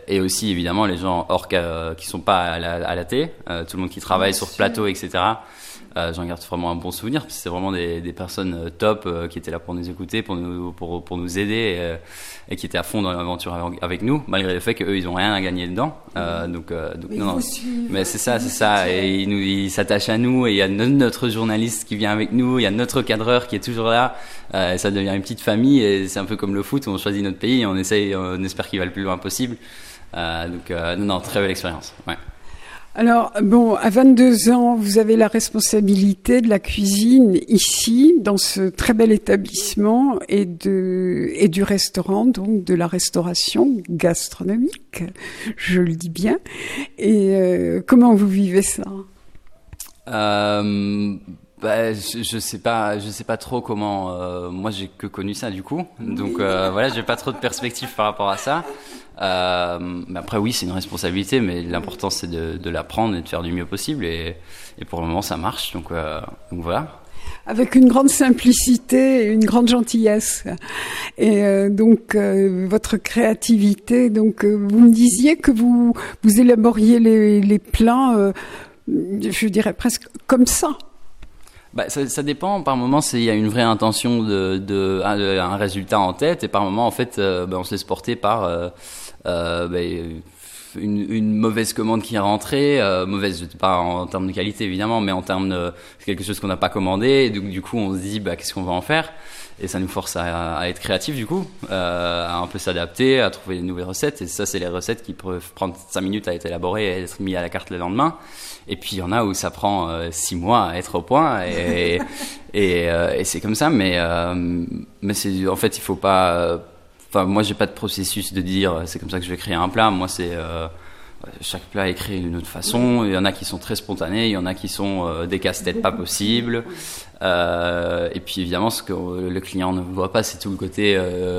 et aussi évidemment les gens qui sont pas à la télé, tout le monde qui travaille sur plateau, etc. J'en garde vraiment un bon souvenir, parce que c'est vraiment des personnes top qui étaient là pour nous écouter, pour nous aider, et qui étaient à fond dans l'aventure avec nous, malgré le fait qu'eux ils ont rien à gagner dedans. Donc non, mais c'est ça. Et ils s'attachent à nous, et il y a notre journaliste qui vient avec nous, il y a notre cadreur qui est toujours là. Et ça devient une petite famille, et c'est un peu comme le foot où on choisit notre pays et on espère qu'il va le plus loin possible. Non, très belle expérience. Ouais. Alors, bon, à 22 ans, vous avez la responsabilité de la cuisine ici, dans ce très bel établissement, et du restaurant, donc de la restauration gastronomique, je le dis bien. Et comment vous vivez ça ? Je sais pas trop comment. Moi, j'ai que connu ça du coup, donc voilà, j'ai pas trop de perspectives par rapport à ça. Mais après, oui, c'est une responsabilité, mais l'important c'est de l'apprendre et de faire du mieux possible. Et pour le moment, ça marche, donc voilà. Avec une grande simplicité et une grande gentillesse. Et donc votre créativité. Donc vous me disiez que vous élaboriez les plats, je dirais presque comme ça. Ça dépend. Par moment, il y a une vraie intention de un résultat en tête, et par moment, en fait, on se laisse porter par une mauvaise commande qui est rentrée, mauvaise pas en termes de qualité évidemment, mais en termes de quelque chose qu'on n'a pas commandé, et donc du coup, on se dit qu'est-ce qu'on va en faire, et ça nous force à être créatif du coup, à un peu s'adapter, à trouver des nouvelles recettes. Et ça, c'est les recettes qui peuvent prendre 5 minutes à être élaborées et être mis à la carte le lendemain. Et puis il y en a où ça prend 6 mois à être au point, et c'est comme ça. Mais c'est, en fait, il faut pas. Enfin, moi, j'ai pas de processus de dire c'est comme ça que je vais créer un plat. Moi, c'est chaque plat est créé d'une autre façon. Il y en a qui sont très spontanés, il y en a qui sont des casse-têtes pas possibles. Et puis évidemment, ce que le client ne voit pas, c'est tout le côté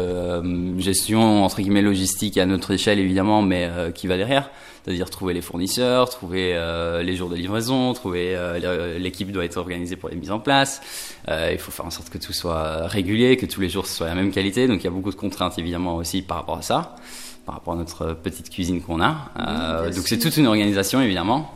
gestion entre guillemets logistique à notre échelle évidemment, mais qui va derrière. C'est-à-dire trouver les fournisseurs, trouver les jours de livraison, trouver l'équipe doit être organisée pour les mises en place. Il faut faire en sorte que tout soit régulier, que tous les jours ce soit la même qualité. Donc il y a beaucoup de contraintes évidemment aussi par rapport à ça, par rapport à notre petite cuisine qu'on a. Donc c'est toute une organisation évidemment,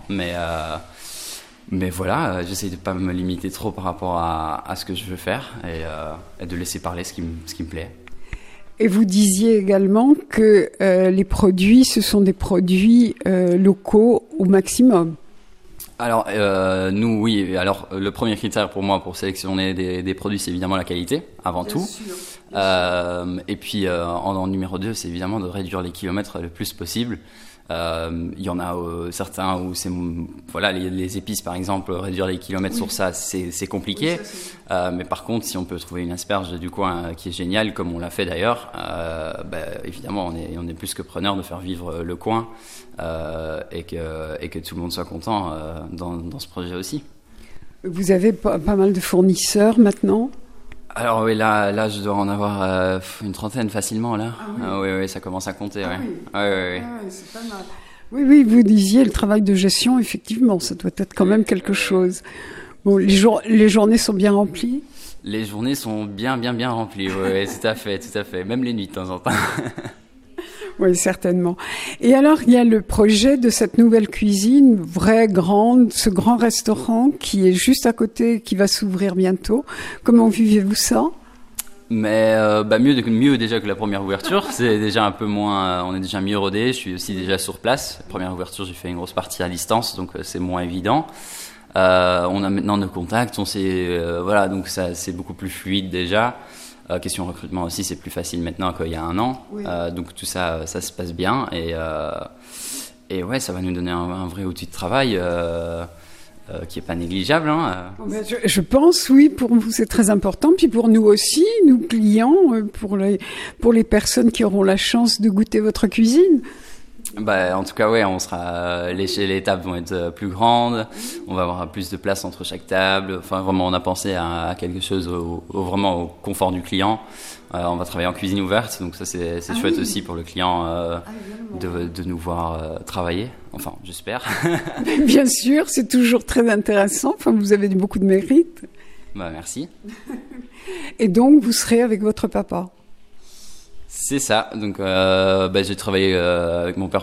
mais voilà, j'essaye de pas me limiter trop par rapport à ce que je veux faire, et de laisser parler ce qui me plaît. Et vous disiez également que les produits, ce sont des produits locaux au maximum. Alors, nous, oui. Alors, le premier critère pour moi pour sélectionner des produits, c'est évidemment la qualité, avant Bien tout. Sûr. Et puis, en numéro 2, c'est évidemment de réduire les kilomètres le plus possible. Il y en a certains où c'est voilà les épices par exemple, réduire les kilomètres sur ça c'est compliqué, mais par contre si on peut trouver une asperge du coin qui est géniale comme on l'a fait d'ailleurs, évidemment on est plus que preneur de faire vivre le coin, et que tout le monde soit content dans ce projet aussi. Vous avez pas mal de fournisseurs maintenant? Alors oui, là je dois en avoir une trentaine facilement là. Oui, ça commence à compter. Oui, c'est pas mal. Oui, vous disiez le travail de gestion, effectivement, ça doit être quand même quelque chose. Bon, les journées sont bien remplies? Les journées sont bien remplies, oui, tout à fait. Même les nuits de temps en temps. Oui, certainement. Et alors, il y a le projet de cette nouvelle cuisine, ce grand restaurant qui est juste à côté, qui va s'ouvrir bientôt. Comment vivez-vous ça? Mais mieux déjà que la première ouverture. C'est déjà un peu moins, on est déjà mieux rodé. Je suis aussi déjà sur place. La première ouverture, j'ai fait une grosse partie à distance, donc c'est moins évident. On a maintenant nos contacts, on sait, donc ça c'est beaucoup plus fluide déjà. Question recrutement aussi, c'est plus facile maintenant qu'il y a un an. Oui. Donc tout ça se passe bien, et ouais, ça va nous donner un vrai outil de travail qui est pas négligeable. Je pense, oui, pour vous c'est très important, puis pour nous aussi, nous clients, pour les personnes qui auront la chance de goûter votre cuisine. En tout cas, ouais, les tables vont être plus grandes, on va avoir plus de place entre chaque table. Enfin, vraiment, on a pensé à quelque chose vraiment au confort du client. On va travailler en cuisine ouverte, donc ça c'est chouette aussi pour le client de nous voir travailler. Enfin, j'espère. Bien sûr, c'est toujours très intéressant. Enfin, vous avez beaucoup de mérite. Merci. Et donc, vous serez avec votre papa? C'est ça. Donc, j'ai travaillé avec mon père